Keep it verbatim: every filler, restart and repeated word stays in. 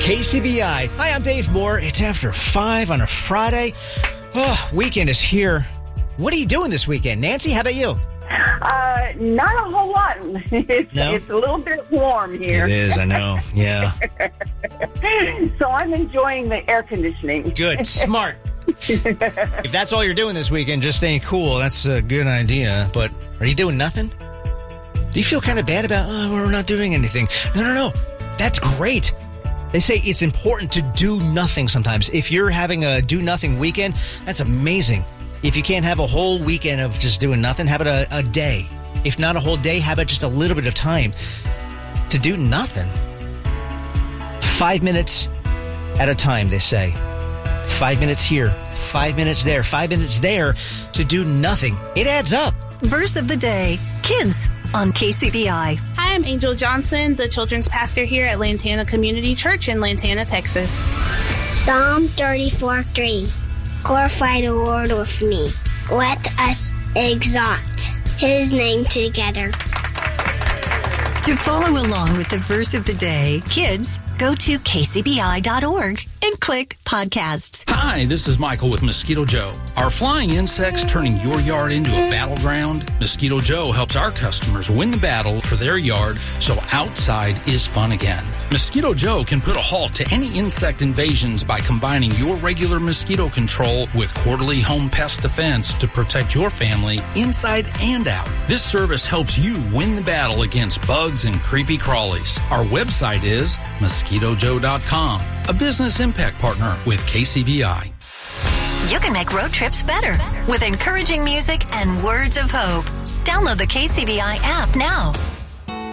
K C B I. Hi, I'm Dave Moore. It's after five on a Friday. Oh, weekend is here. What are you doing this weekend? Nancy, how about you? Uh, not a whole lot. It's, No? it's a little bit warm here. It is, I know. Yeah. So I'm enjoying the air conditioning. Good. Smart. If that's all you're doing this weekend, just staying cool, that's a good idea. But are you doing nothing? Do you feel kind of bad about, oh, we're not doing anything? No, no, no. That's great. They say it's important to do nothing sometimes. If you're having a do nothing weekend, that's amazing. If you can't have a whole weekend of just doing nothing, how about a, a day? If not a whole day, how about just a little bit of time to do nothing? Five minutes at a time, they say. Five minutes here, five minutes there, five minutes there to do nothing. It adds up. Verse of the day, Kids on K C B I. Hi, I'm Angel Johnson, the children's pastor here at Lantana Community Church in Lantana, Texas. Psalm thirty-four three. Glorify the Lord with me. Let us exalt his name together. To follow along with the verse of the day, kids, go to k c b i dot org and click podcasts. Hi, this is Michael with Mosquito Joe. Are flying insects turning your yard into a battleground? Mosquito Joe helps our customers win the battle for their yard so outside is fun again. Mosquito Joe can put a halt to any insect invasions by combining your regular mosquito control with quarterly home pest defense to protect your family inside and out. This service helps you win the battle against bugs and creepy crawlies. Our website is mosquito joe dot com, a business impact partner with K C B I. You can make road trips better with encouraging music and words of hope. Download the K C B I app now.